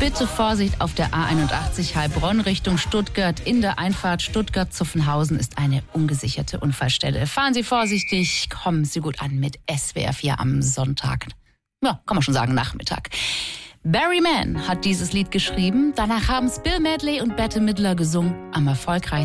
Bitte Vorsicht auf der A81 Heilbronn Richtung Stuttgart. In der Einfahrt Stuttgart-Zuffenhausen ist eine ungesicherte Unfallstelle. Fahren Sie vorsichtig, kommen Sie gut an mit SWR 4 am Sonntag. Ja, kann man schon sagen, Nachmittag. Barry Mann hat dieses Lied geschrieben. Danach haben es Bill Medley und Bette Midler gesungen. Am erfolgreichsten